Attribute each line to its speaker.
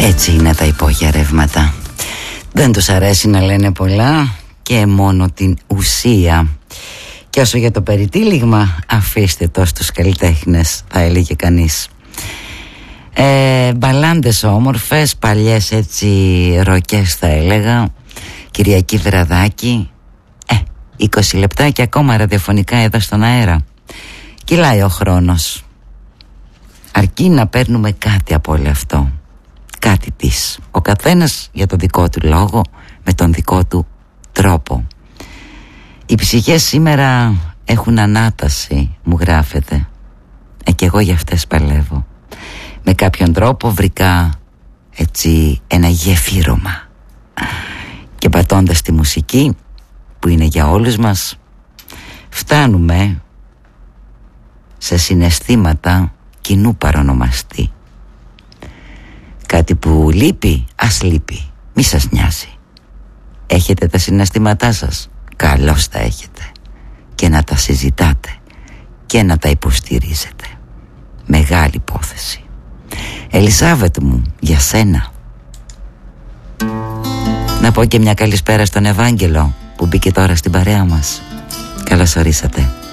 Speaker 1: Έτσι είναι τα υπόγεια ρεύματα. Δεν τους αρέσει να λένε πολλά και μόνο την ουσία. Και όσο για το περιτύλιγμα, αφήστε το στους καλλιτέχνες, θα έλεγε κανείς. Μπαλάντες όμορφες, παλιές έτσι ροκές θα έλεγα. Κυριακή βραδάκι, 20 λεπτά και ακόμα ραδιοφωνικά εδώ στον αέρα. Κυλάει ο χρόνος. Αρκεί να παίρνουμε κάτι από όλο αυτό. Κάτι της. Ο καθένας για το δικό του λόγο, με τον δικό του τρόπο. Οι ψυχές σήμερα έχουν ανάταση, μου γράφετε. Και εγώ για αυτές παλεύω. Με κάποιον τρόπο βρήκα έτσι ένα γεφύρωμα. Και πατώντας τη μουσική που είναι για όλους μας, φτάνουμε σε συναισθήματα κοινού παρονομαστή. Κάτι που λείπει, ας λείπει, μη σας νοιάζει. Έχετε τα συναισθήματά σας, καλώς τα έχετε. Και να τα συζητάτε και να τα υποστηρίζετε. Μεγάλη υπόθεση. Ελισάβετ μου, για σένα. Να πω και μια καλησπέρα στον Ευάγγελο που μπήκε τώρα στην παρέα μας. Καλώς ορίσατε.